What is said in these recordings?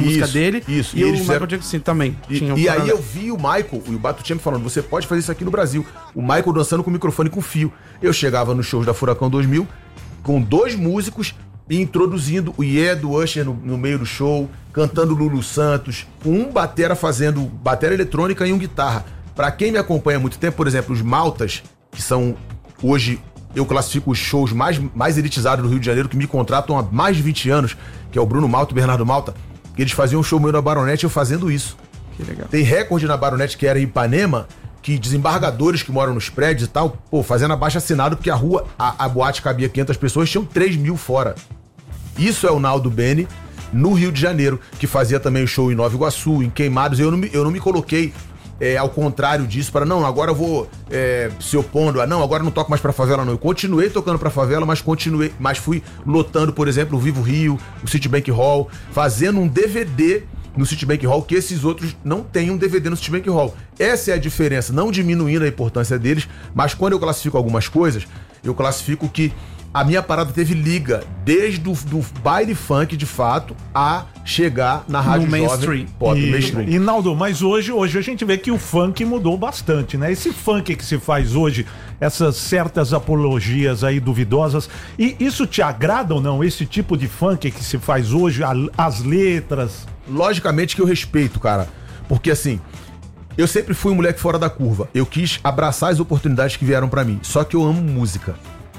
música dele. Isso. E o Michael Jackson também. E aí eu vi o Michael e o Batutinha me falando, você pode fazer isso aqui no Brasil. O Michael dançando com o microfone com fio. Eu chegava nos shows da Furacão 2000 com 2 músicos e introduzindo o Yeah do Usher no meio do show, cantando Lulu Santos, com um batera fazendo batera eletrônica e um guitarra. Pra quem me acompanha há muito tempo, por exemplo, os Maltas, que são hoje, eu classifico os shows mais elitizados do Rio de Janeiro, que me contratam há mais de 20 anos, que é o Bruno Malta e o Bernardo Malta, que eles faziam um show meu na Baronete, eu fazendo isso. Que legal. Tem recorde na Baronete, que era em Ipanema, que desembargadores que moram nos prédios e tal, fazendo abaixo-assinado, porque a rua, a boate cabia 500 pessoas, tinham 3 mil fora. Isso é o Naldo Bene, no Rio de Janeiro, que fazia também o show em Nova Iguaçu, em Queimados. Eu não me coloquei ao contrário disso, para não, agora eu vou se opondo, não, agora eu não toco mais pra favela, não. Eu continuei tocando pra favela, mas fui lotando, por exemplo, o Vivo Rio, o Citibank Hall, fazendo um DVD no Citibank Hall, que esses outros não têm um DVD no Citibank Hall. Essa é a diferença, não diminuindo a importância deles, mas quando eu classifico algumas coisas, eu classifico que a minha parada teve liga desde do baile funk, de fato, a chegar na rádio jovem pop mainstream. E Naldo, mas hoje a gente vê que o funk mudou bastante, né? Esse funk que se faz hoje, essas certas apologias aí duvidosas, e isso te agrada ou não? Esse tipo de funk que se faz hoje, as letras? Logicamente que eu respeito, cara, porque assim, eu sempre fui um moleque fora da curva. Eu quis abraçar as oportunidades que vieram pra mim, só que eu amo música.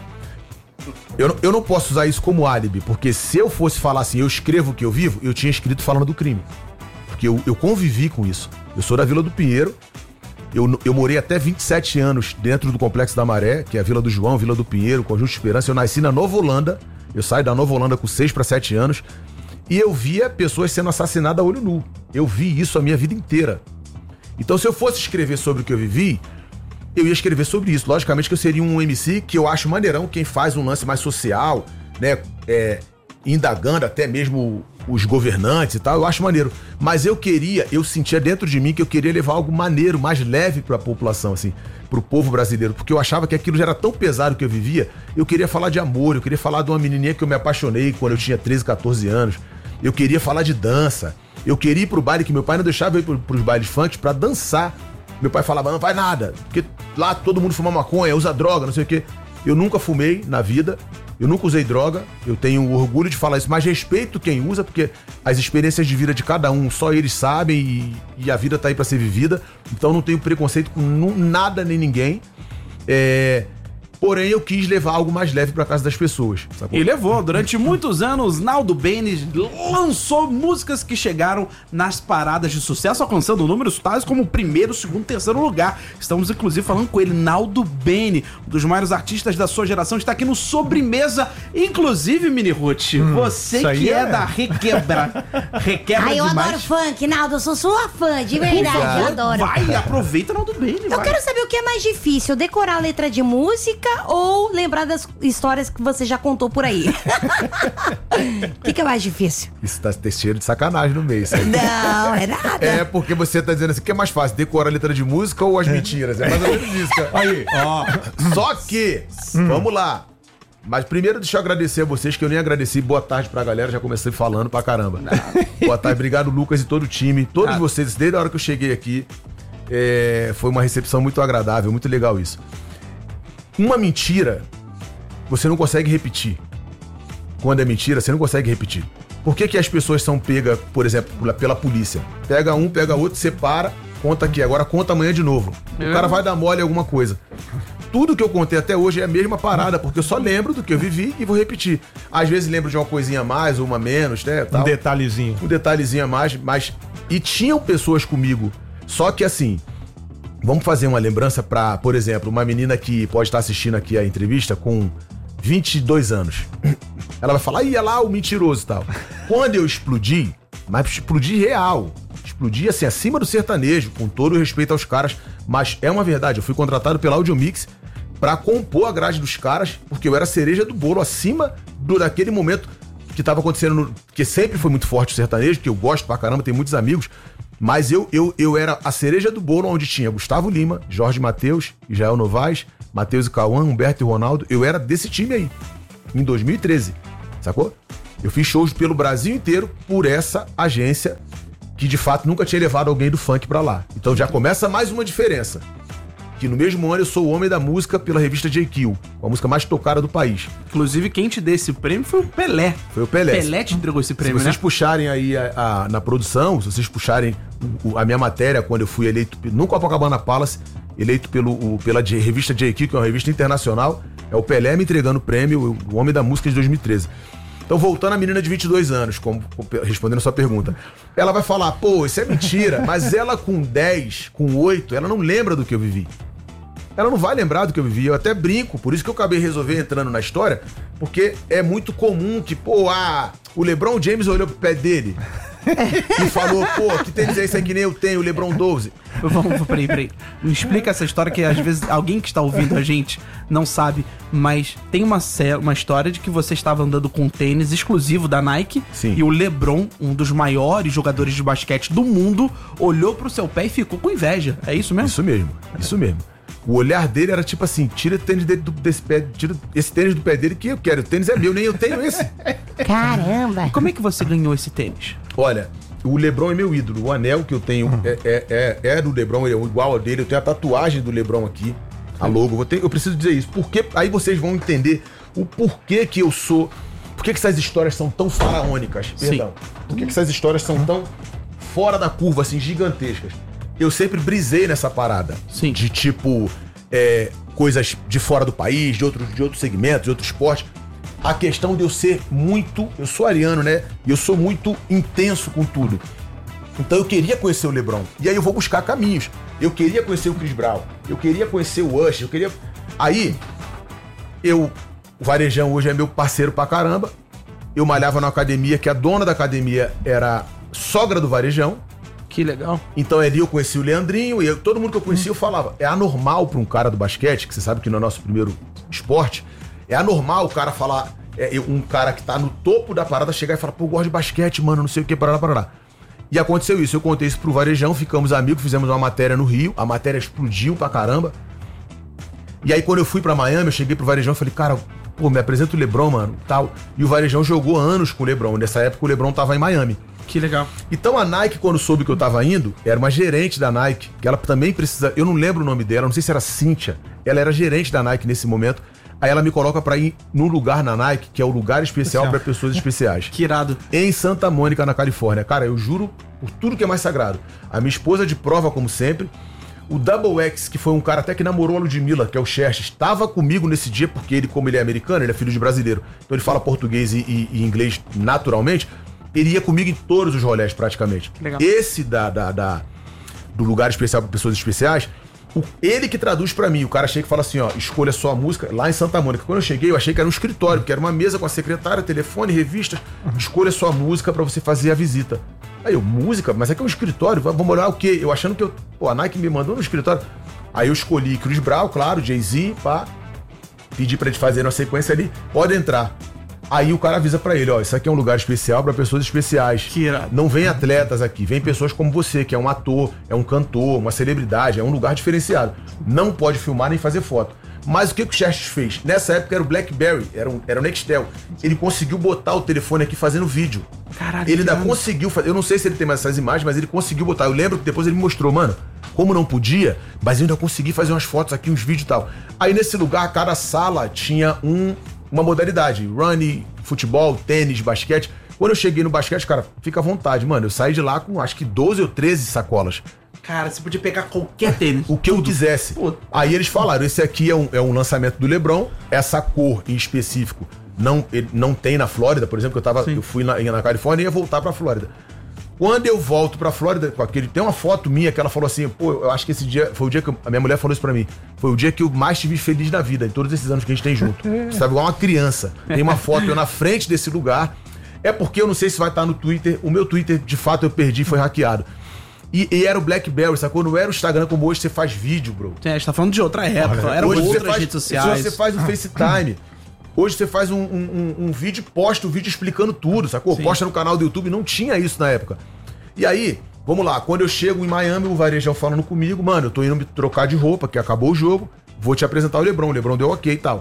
Eu não posso usar isso como álibi, porque se eu fosse falar assim, eu escrevo o que eu vivo, eu tinha escrito falando do crime. Porque eu convivi com isso. Eu sou da Vila do Pinheiro, eu morei até 27 anos dentro do Complexo da Maré, que é a Vila do João, Vila do Pinheiro, Conjunto Esperança. Eu nasci na Nova Holanda, eu saio da Nova Holanda com 6 para 7 anos, e eu via pessoas sendo assassinadas a olho nu. Eu vi isso a minha vida inteira. Então, se eu fosse escrever sobre o que eu vivi, eu ia escrever sobre isso. Logicamente que eu seria um MC que eu acho maneirão quem faz um lance mais social, né? Indagando até mesmo os governantes e tal, eu acho maneiro. Mas eu sentia dentro de mim que eu queria levar algo maneiro, mais leve pra população, assim, pro povo brasileiro, porque eu achava que aquilo já era tão pesado que eu vivia. Eu queria falar de amor, eu queria falar de uma menininha que eu me apaixonei quando eu tinha 13, 14 anos. Eu queria falar de dança. Eu queria ir pro baile, que meu pai não deixava eu ir pros bailes funk pra dançar. Meu pai falava, não vai nada, porque lá todo mundo fuma maconha, usa droga, não sei o quê. Eu nunca fumei na vida, eu nunca usei droga, eu tenho orgulho de falar isso, mas respeito quem usa, porque as experiências de vida de cada um, só eles sabem e a vida tá aí pra ser vivida. Então não tenho preconceito com nada nem ninguém. Porém, eu quis levar algo mais leve pra casa das pessoas. Sacou? E levou. Durante muitos anos, Naldo Bene lançou músicas que chegaram nas paradas de sucesso, alcançando números tais como primeiro, segundo, terceiro lugar. Estamos, inclusive, falando com ele, Naldo Bene, um dos maiores artistas da sua geração, está aqui no Sobremesa. Inclusive, Mini Ruth, você que é da Requebra Ai, eu demais. adoro funk, Naldo, eu sou sua fã, de verdade, eu adoro. Vai, aproveita, Naldo Bene. Eu quero saber o que é mais difícil, decorar a letra de música ou lembrar das histórias que você já contou por aí? O que é mais difícil? Isso tá cheio de sacanagem no meio. Sabe? Não, é nada. É porque você tá dizendo assim, o que é mais fácil, decorar a letra de música ou as mentiras? É mais ou menos isso, cara. Aí, ó. Só que, vamos lá. Mas primeiro deixa eu agradecer a vocês, que eu nem agradeci. Boa tarde pra galera, já comecei falando pra caramba. Boa tarde, obrigado Lucas e todo o time. Todos vocês, desde a hora que eu cheguei aqui, foi uma recepção muito agradável, muito legal isso. Uma mentira, você não consegue repetir. Quando é mentira, você não consegue repetir. Por que as pessoas são pegas, por exemplo, pela polícia? Pega um, pega outro, separa, conta aqui, agora conta amanhã de novo. O cara vai dar mole em alguma coisa. Tudo que eu contei até hoje é a mesma parada, porque eu só lembro do que eu vivi e vou repetir. Às vezes lembro de uma coisinha a mais ou uma a menos, né? Tal. Um detalhezinho. Um detalhezinho a mais, mas... E tinham pessoas comigo, só que assim... Vamos fazer uma lembrança pra, por exemplo, uma menina que pode estar assistindo aqui a entrevista com 22 anos. Ela vai falar, ia lá o mentiroso e tal. Quando eu explodi, mas explodi real. Explodi assim, acima do sertanejo, com todo o respeito aos caras. Mas é uma verdade, eu fui contratado pela Audiomix pra compor a grade dos caras, porque eu era a cereja do bolo, acima daquele momento que tava acontecendo, que sempre foi muito forte o sertanejo, que eu gosto pra caramba, tenho muitos amigos. Mas eu era a cereja do bolo, onde tinha Gustavo Lima, Jorge Mateus, Israel Novaes, Matheus e Cauã, Humberto e Ronaldo. Eu era desse time aí, em 2013, sacou? Eu fiz shows pelo Brasil inteiro por essa agência que de fato nunca tinha levado alguém do funk pra lá. Então já começa mais uma diferença. Que no mesmo ano eu sou o homem da música pela revista JQ, a música mais tocada do país. Inclusive, quem te deu esse prêmio foi o Pelé. Foi o Pelé. Pelé te entregou esse prêmio, Se vocês né? puxarem aí na produção, se vocês puxarem a minha matéria, quando eu fui eleito no Copacabana Palace, eleito pela revista JQ, que é uma revista internacional, é o Pelé me entregando o prêmio, o homem da música de 2013. Então, voltando à menina de 22 anos, respondendo a sua pergunta, ela vai falar, pô, isso é mentira, mas ela com 10, com 8, ela não lembra do que eu vivi. Ela não vai lembrar do que eu vivi, eu até brinco, por isso que eu acabei resolvendo entrando na história, porque é muito comum que, pô, o LeBron James olhou pro pé dele e falou, pô, que tênis é esse aí que nem eu tenho, o LeBron 12. Peraí. Me explica essa história que às vezes alguém que está ouvindo a gente não sabe, mas tem uma história de que você estava andando com um tênis exclusivo da Nike. Sim. E o LeBron, um dos maiores jogadores de basquete do mundo, olhou pro seu pé e ficou com inveja. É isso mesmo? Isso mesmo. O olhar dele era tipo assim, tira o tênis desse pé, tira esse tênis do pé dele que eu quero. O tênis é meu, nem eu tenho esse. Caramba! E como é que você ganhou esse tênis? Olha, o LeBron é meu ídolo. O anel que eu tenho é do LeBron, ele é igual ao dele. Eu tenho a tatuagem do LeBron aqui, a logo. Eu preciso dizer isso, porque aí vocês vão entender o porquê que eu sou... Por que essas histórias são tão faraônicas? Perdão. Por que essas histórias são tão fora da curva, assim, gigantescas? Eu sempre brisei nessa parada. Sim. De tipo, coisas de fora do país, de outros segmentos, de outro esporte. A questão de eu ser muito... Eu sou ariano, né? E eu sou muito intenso com tudo. Então eu queria conhecer o LeBron. E aí eu vou buscar caminhos. Eu queria conhecer o Chris Brown. Eu queria conhecer o Usher. Aí, o Varejão hoje é meu parceiro pra caramba. Eu malhava numa academia que a dona da academia era sogra do Varejão. Que legal. Então ali eu conheci o Leandrinho e todo mundo que eu conhecia eu falava, é anormal pra um cara do basquete, que você sabe que no nosso primeiro esporte, é anormal o cara falar, um cara que tá no topo da parada chegar e falar, pô, eu gosto de basquete, mano, não sei o que, parará. E aconteceu isso, eu contei isso pro Varejão, ficamos amigos, fizemos uma matéria no Rio, a matéria explodiu pra caramba. E aí quando eu fui pra Miami, eu cheguei pro Varejão e falei, cara, pô, me apresenta o LeBron, mano, tal. E o Varejão jogou anos com o LeBron, nessa época o LeBron tava em Miami. Que legal. Então a Nike, quando soube que eu tava indo, era uma gerente da Nike, que ela também precisa... Eu não lembro o nome dela, não sei se era Cíntia. Ela era gerente da Nike nesse momento. Aí ela me coloca pra ir num lugar na Nike, que é o lugar especial pra pessoas especiais. Que irado. Em Santa Mônica, na Califórnia. Cara, eu juro por tudo que é mais sagrado. A minha esposa de prova, como sempre. O Double X, que foi um cara até que namorou a Ludmilla, que é o Xerxes, estava comigo nesse dia, porque ele, como ele é americano, ele é filho de brasileiro. Então ele fala português e inglês naturalmente. Ele ia comigo em todos os rolés, praticamente. Legal. Esse do lugar especial para pessoas especiais, ele que traduz pra mim. O cara chega e fala assim, ó, escolha só a música lá em Santa Mônica. Quando eu cheguei, eu achei que era um escritório, que era uma mesa com a secretária, telefone, revistas. Escolha só a música pra você fazer a visita. Aí eu, música? Mas aqui é um escritório, vamos olhar o quê? Eu achando que a Nike me mandou no escritório. Aí eu escolhi Chris Brown, claro, Jay-Z, pá. Pedi pra eles fazerem uma sequência ali, pode entrar. Aí o cara avisa pra ele, ó, isso aqui é um lugar especial pra pessoas especiais. Que irado. Não vem atletas aqui, vem pessoas como você, que é um ator, é um cantor, uma celebridade, é um lugar diferenciado. Não pode filmar nem fazer foto. Mas o que o Xerxes fez? Nessa época era o BlackBerry, era o Nextel. Ele conseguiu botar o telefone aqui fazendo vídeo. Caralho. Ele ainda conseguiu fazer, eu não sei se ele tem mais essas imagens, mas ele conseguiu botar. Eu lembro que depois ele me mostrou, mano, como não podia, mas eu ainda consegui fazer umas fotos aqui, uns vídeos e tal. Aí nesse lugar, cada sala tinha uma modalidade, running, futebol, tênis, basquete. Quando eu cheguei no basquete, cara, fica à vontade, mano. Eu saí de lá com acho que 12 ou 13 sacolas. Cara, você podia pegar qualquer tênis. O que eu quisesse. Pô. Aí eles falaram, esse aqui é um lançamento do LeBron, essa cor em específico não tem na Flórida, por exemplo, eu fui na Califórnia e ia voltar pra Flórida. Quando eu volto pra Flórida, tem uma foto minha que ela falou assim, pô, eu acho que esse dia, foi o dia que a minha mulher falou isso pra mim, foi o dia que eu mais te vi feliz na vida, em todos esses anos que a gente tem junto. Você sabe, igual uma criança. Tem uma foto eu na frente desse lugar, é porque eu não sei se vai estar no Twitter, o meu Twitter, de fato, eu perdi, foi hackeado. E era o BlackBerry, sacou? Não era o Instagram como hoje você faz vídeo, bro. É, a gente tá falando de outra época, eram Hoje outras redes sociais. Você faz um FaceTime. Hoje você faz um vídeo, posta o vídeo explicando tudo, sacou? Sim. Posta no canal do YouTube, não tinha isso na época. E aí, vamos lá, quando eu chego em Miami, o Varejão falando comigo, mano, eu tô indo me trocar de roupa, que acabou o jogo, vou te apresentar o LeBron deu ok e tal.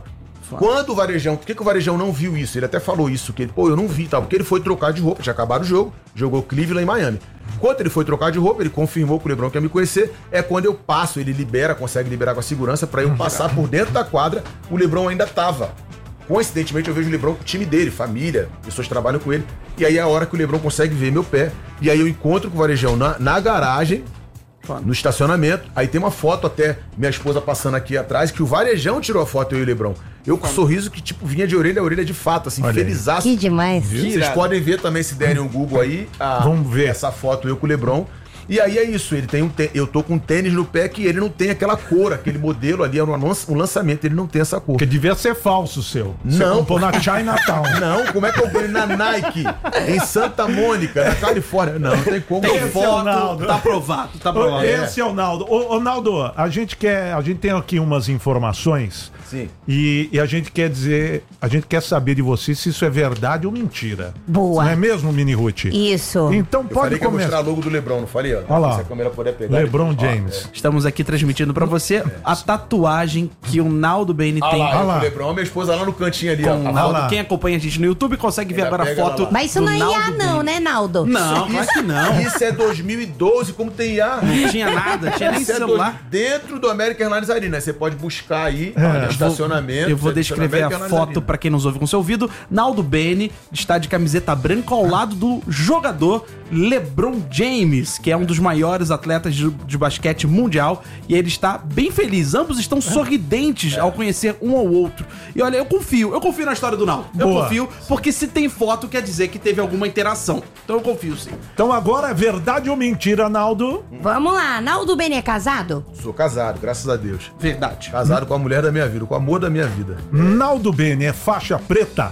Quando o Varejão, por que o Varejão não viu isso? Ele até falou isso, que ele, eu não vi, tal, porque ele foi trocar de roupa, tinha acabado o jogo, jogou Cleveland em Miami. Quando ele foi trocar de roupa, ele confirmou que o LeBron quer me conhecer, é quando eu passo, ele libera, consegue liberar com a segurança pra eu passar por dentro da quadra, o LeBron ainda tava. Coincidentemente, eu vejo o LeBron com o time dele, família, pessoas que trabalham com ele, e aí é a hora que o LeBron consegue ver meu pé, e aí eu encontro com o Varejão na garagem, no estacionamento, aí tem uma foto até, minha esposa passando aqui atrás, que o Varejão tirou a foto, eu e o LeBron. Eu com um sorriso que, tipo, vinha de orelha a orelha de fato, assim, felizaço. Que demais. Vocês podem ver também, se derem um Google aí, Vamos ver essa foto eu com o LeBron. E aí é isso, ele tem eu tô com um tênis no pé que ele não tem aquela cor, aquele modelo ali, é um lançamento, ele não tem essa cor. Porque devia ser falso o seu. Você Não. comprou na Chinatown. Não, como é que eu ganhei na Nike, em Santa Mônica, na Califórnia? Não tem como. Tem Esse é o foto, Naldo. tá aprovado, tá aprovado. Esse é o Naldo. Ô, Naldo, a gente tem aqui umas informações. Sim. E a gente quer dizer, a gente quer saber de você se isso é verdade ou mentira. Boa. Não é mesmo, Mini Ruth? Isso. Então Eu pode falei que ia mostrar começar. logo do LeBron, não falei? Ó. Olha lá. Se a câmera puder pegar. LeBron Ó, James. Estamos aqui transmitindo pra você a tatuagem que o Naldo Bene Olha tem. lá, lá. o LeBron, minha esposa lá no cantinho ali, Com o ó. Naldo. lá. Quem acompanha a gente no YouTube consegue ver Ainda agora a pega foto. lá. Mas isso do não é IA Naldo não, Bene. né, Naldo? Não, claro que não. Isso é 2012, como tem IA? Não tinha nada, tinha nem Isso é celular. dentro do American Airlines Arena. Você pode buscar aí no estacionamento. Eu vou descrever a American Airlines foto Arena. pra quem nos ouve com seu ouvido. Naldo Bene está de camiseta branca ao lado do jogador LeBron James, que é um dos maiores atletas de basquete mundial, e ele está bem feliz. Ambos estão sorridentes ao conhecer um ao outro. E olha, eu confio na história do Naldo. Eu Boa. confio, porque se tem foto quer dizer que teve alguma interação. Então eu confio sim. Então agora é verdade ou mentira, Naldo? Vamos lá, Naldo Bene é casado? Sou casado, graças a Deus. Verdade. Casado com a mulher da minha vida, com o amor da minha vida. Naldo Bene é faixa preta?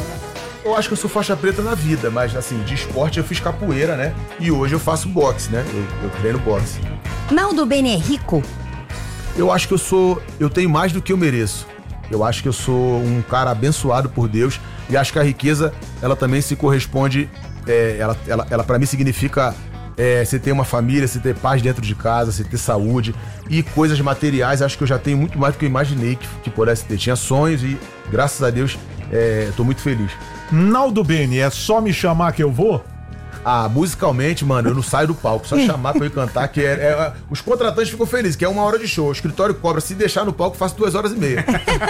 Eu acho que eu sou faixa preta na vida, mas assim, de esporte eu fiz capoeira, né? E hoje eu faço boxe, né? Eu treino boxe. Naldo Bene é rico? Eu acho que eu tenho mais do que eu mereço. Eu acho que eu sou um cara abençoado por Deus e acho que a riqueza, ela também se corresponde, ela para mim significa você ter uma família, você ter paz dentro de casa, você ter saúde e coisas materiais. Acho que eu já tenho muito mais do que eu imaginei que pudesse ter. Tinha sonhos e, graças a Deus, tô muito feliz. Naldo Bene, é só me chamar que eu vou? Musicalmente, mano, eu não saio do palco. Só chamar pra eu cantar, que os contratantes ficam felizes, que é 1 hora de show. O escritório cobra, se deixar no palco, faço 2h30.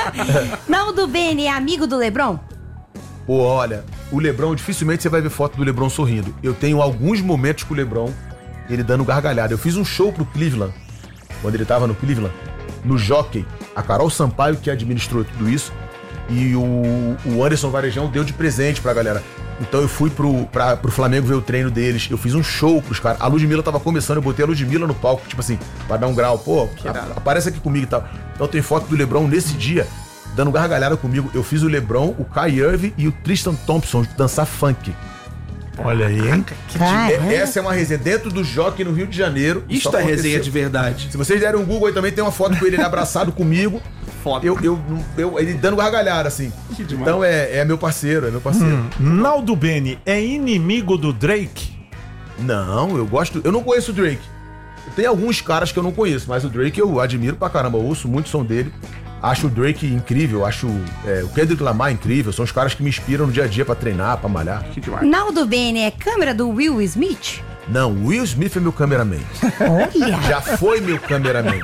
Naldo Bene é amigo do LeBron? Pô, olha, o LeBron, dificilmente você vai ver foto do LeBron sorrindo. Eu tenho alguns momentos com o LeBron, ele dando gargalhada. Eu fiz um show pro Cleveland, quando ele tava no Cleveland, no Jockey. A Carol Sampaio, que administrou tudo isso, e o Anderson Varejão deu de presente pra galera. Então eu fui pro Flamengo ver o treino deles, eu fiz um show pros caras. A Ludmilla tava começando, eu botei a Ludmilla no palco, tipo assim, pra dar um grau. Pô, aparece aqui comigo e tal. Então tem foto do LeBron nesse dia, dando gargalhada comigo. Eu fiz o LeBron, o Kai Irving e o Tristan Thompson dançar funk. Olha aí, hein? Caramba. Essa é uma resenha dentro do Jockey no Rio de Janeiro. Isto Isso é resenha aconteceu. de verdade. Se vocês derem um Google aí também, tem uma foto com ele abraçado comigo. Foda. Ele dando gargalhada, assim. Que demais. Então é meu parceiro, Naldo Bene é inimigo do Drake? Não, eu não conheço o Drake. Tem alguns caras que eu não conheço, mas o Drake eu admiro pra caramba, eu ouço muito som dele. Acho o Drake incrível, acho o Kendrick Lamar incrível, são os caras que me inspiram no dia a dia pra treinar, pra malhar. Que demais. Naldo Bene é câmera do Will Smith? Não, Will Smith é meu cameraman. Olha! Já foi meu cameraman.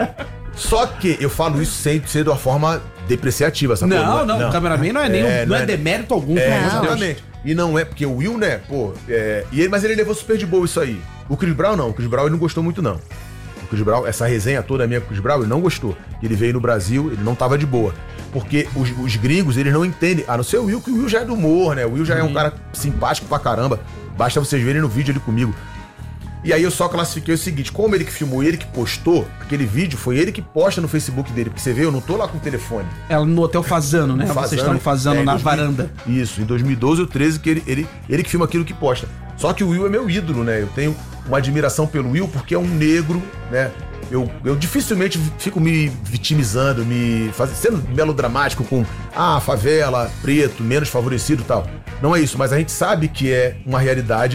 Só que eu falo isso sem ser de uma forma depreciativa, sabe? Não, o cameraman não é demérito algum. É, pelo amor de Deus. exatamente. E não é, porque o Will, né, pô, mas ele levou super de boa isso aí. O Chris Brown não, o Chris Brown ele não gostou muito não. O Chris Brown, essa resenha toda minha com o Chris Brown, ele não gostou. Ele veio no Brasil, ele não tava de boa. Porque os gringos, eles não entendem, a não ser o Will, que o Will já é do humor, né? O Will já é um cara simpático pra caramba. Basta vocês verem no vídeo ali comigo. E aí eu só classifiquei o seguinte, como ele que filmou, ele que postou, aquele vídeo foi ele que posta no Facebook dele, porque você vê, eu não tô lá com o telefone. Ela no Hotel Fazano, né? Vocês estão fazendo na varanda. Isso, em 2012 ou 13 que ele que filma aquilo que posta. Só que o Will é meu ídolo, né? Eu tenho uma admiração pelo Will porque é um negro, né? Eu dificilmente fico me vitimizando, sendo melodramático com favela, preto, menos favorecido e tal. Não é isso, mas a gente sabe que é uma realidade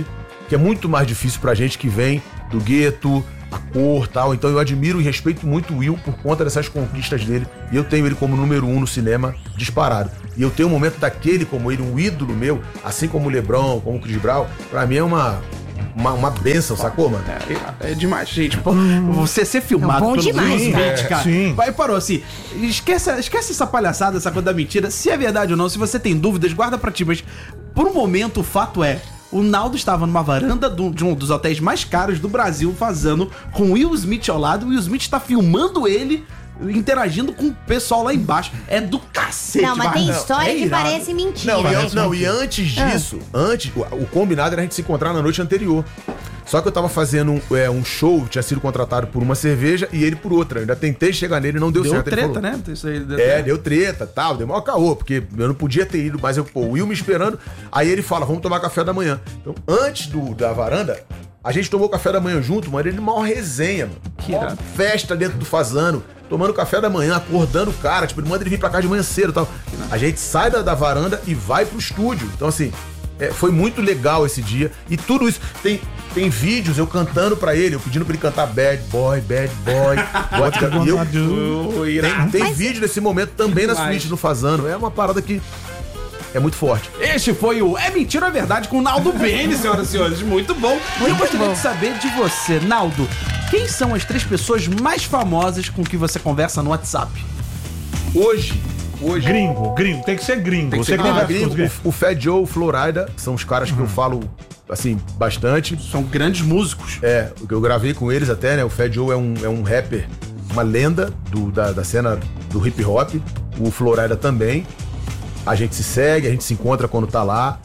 que é muito mais difícil pra gente que vem do gueto, a cor e tal. Então eu admiro e respeito muito o Will por conta dessas conquistas dele. E eu tenho ele como número 1 no cinema, disparado. E eu tenho um momento daquele como ele, um ídolo meu, assim como o LeBron, como o Chris Brown, pra mim é uma benção, sacou, mano? É demais, gente. Pô, você ser filmado bom demais, Will cara. Smith, cara. Sim. Vai, parou assim. Esquece essa palhaçada, essa coisa da mentira. Se é verdade ou não, se você tem dúvidas, guarda pra ti. Mas por um momento, o fato é, o Naldo estava numa varanda de um dos hotéis mais caros do Brasil, fazendo com Will Smith ao lado. O Will Smith tá filmando ele, interagindo com o pessoal lá embaixo. É do cacete, Não, mas tem história é que irado. parece mentira. E antes disso, o combinado era a gente se encontrar na noite anterior. Só que eu tava fazendo um show, tinha sido contratado por uma cerveja e ele por outra. Eu ainda tentei chegar nele e não deu Deu certo. Ele treta, falou, né? Isso aí deu treta, tal, deu maior caô, porque eu não podia ter ido, mas o Will me esperando. Aí ele fala, vamos tomar café da manhã. Então, antes da varanda, a gente tomou café da manhã junto, mano, ele maior resenha, mano. Maior festa dentro do Fazano, tomando café da manhã, acordando o cara, tipo, ele manda ele vir pra casa de manhã cedo e tal. A gente sai da varanda e vai pro estúdio. Então, assim, foi muito legal esse dia. E tudo isso, tem vídeos eu cantando pra ele, eu pedindo pra ele cantar Bad Boy, e tem vídeo desse momento também na suíte do Fazano. É uma parada que é muito forte. Este foi o É Mentira ou É Verdade com o Naldo Bene, senhoras e senhores. Muito bom. E eu gostaria de saber de você, Naldo, quem são as 3 pessoas mais famosas com que você conversa no WhatsApp? Hoje Gringo, tem que ser gringo. Tem que ser Você conversa com os gringo, gringos. o Fat Joe, o Florida, são os caras que eu falo, assim, bastante. São grandes músicos. O que eu gravei com eles até, né? O Fat Joe é um rapper, uma lenda da cena do hip hop. O Florida também. A gente se segue, a gente se encontra quando tá lá.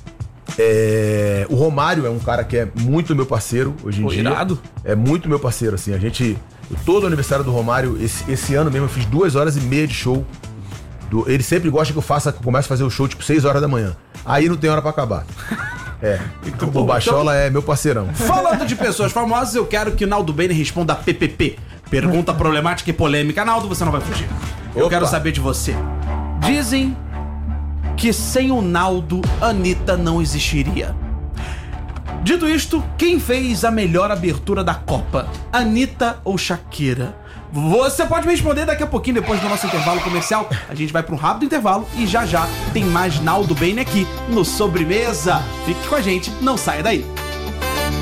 O Romário é um cara que é muito meu parceiro hoje em dia. Irado. É muito meu parceiro, assim. Todo aniversário do Romário, esse ano mesmo, eu fiz 2h30 de show. Ele sempre gosta que eu comece a fazer o show tipo 6 horas da manhã. Aí não tem hora pra acabar. O Bachola é meu parceirão. Falando de pessoas famosas, eu quero que o Naldo Bene responda a PPP. Pergunta problemática e polêmica. Naldo, você não vai fugir. Eu Opa. quero saber de você. Dizem que sem o Naldo, Anitta não existiria. Dito isto, quem fez a melhor abertura da Copa? Anitta ou Shakira? Você pode me responder daqui a pouquinho, depois do nosso intervalo comercial. A gente vai para um rápido intervalo e já tem mais Naldo Bene aqui no Sobremesa. Fique com a gente, não saia daí.